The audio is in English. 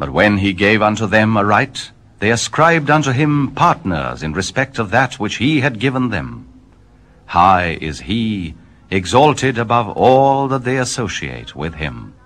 But when he gave unto them a right, they ascribed unto him partners in respect of that which he had given them. High is he, exalted above all that they associate with him.